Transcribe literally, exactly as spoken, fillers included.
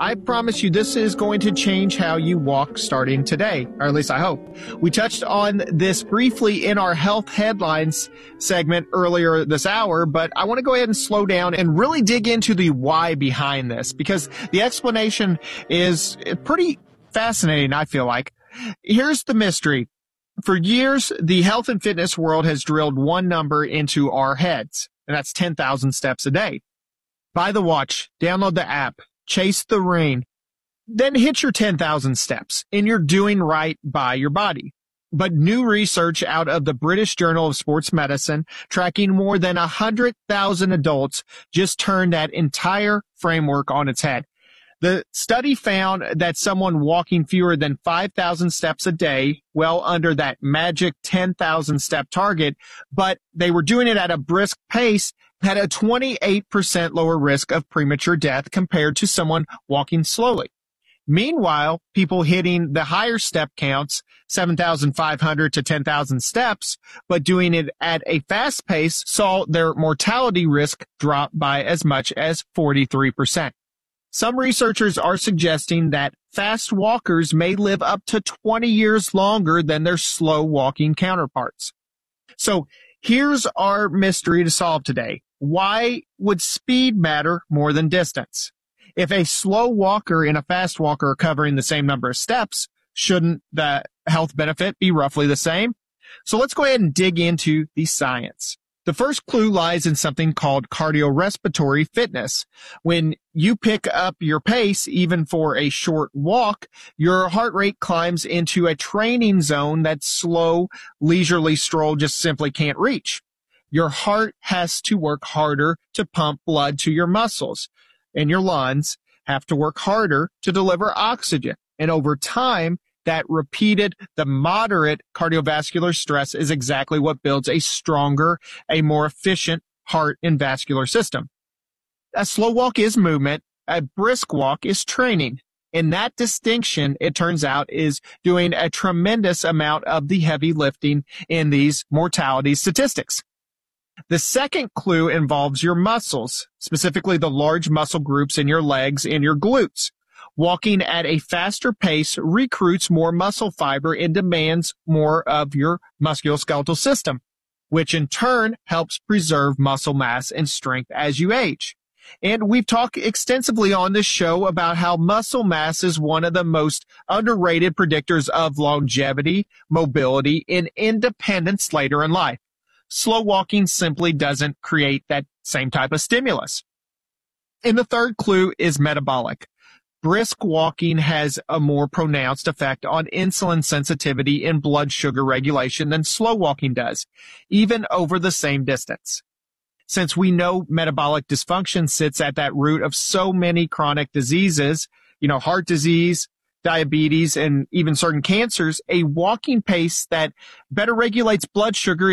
I promise you this is going to change how you walk starting today, or at least I hope. We touched on this briefly in our health headlines segment earlier this hour, but I want to go ahead and slow down and really dig into the why behind this, because the explanation is pretty fascinating, I feel like. Here's the mystery. For years, the health and fitness world has drilled one number into our heads, and that's ten thousand steps a day. Buy the watch, download the app, chase the rain, then hit your ten thousand steps, and you're doing right by your body. But new research out of the British Journal of Sports Medicine, tracking more than one hundred thousand adults, just turned that entire framework on its head. The study found that someone walking fewer than five thousand steps a day, well under that magic ten thousand step target, but they were doing it at a brisk pace, had a twenty-eight percent lower risk of premature death compared to someone walking slowly. Meanwhile, people hitting the higher step counts, seven thousand five hundred to ten thousand steps, but doing it at a fast pace, saw their mortality risk drop by as much as forty-three percent. Some researchers are suggesting that fast walkers may live up to twenty years longer than their slow walking counterparts. So here's our mystery to solve today. Why would speed matter more than distance? If a slow walker and a fast walker are covering the same number of steps, shouldn't the health benefit be roughly the same? So let's go ahead and dig into the science. The first clue lies in something called cardiorespiratory fitness. When you pick up your pace, even for a short walk, your heart rate climbs into a training zone that slow, leisurely stroll just simply can't reach. Your heart has to work harder to pump blood to your muscles, and your lungs have to work harder to deliver oxygen. And over time, that repeated, the moderate cardiovascular stress is exactly what builds a stronger, a more efficient heart and vascular system. A slow walk is movement. A brisk walk is training. And that distinction, it turns out, is doing a tremendous amount of the heavy lifting in these mortality statistics. The second clue involves your muscles, specifically the large muscle groups in your legs and your glutes. Walking at a faster pace recruits more muscle fiber and demands more of your musculoskeletal system, which in turn helps preserve muscle mass and strength as you age. And we've talked extensively on this show about how muscle mass is one of the most underrated predictors of longevity, mobility, and independence later in life. Slow walking simply doesn't create that same type of stimulus. And the third clue is metabolic. Brisk walking has a more pronounced effect on insulin sensitivity and blood sugar regulation than slow walking does, even over the same distance. Since we know metabolic dysfunction sits at that root of so many chronic diseases, you know, heart disease, diabetes, and even certain cancers, a walking pace that better regulates blood sugar